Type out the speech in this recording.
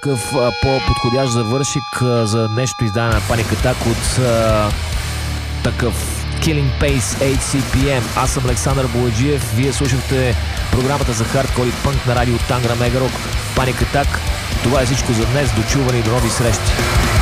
такъв по-подходящ завършик за днешното издание на Panic Attack от такъв Killing Pace HCPM. Аз съм Александър Бояджиев. Вие слушахте програмата за хардкор и пънк на радио Тангра Мегарок Panic Attack. Това е всичко за днес. Дочуване и до нови срещи.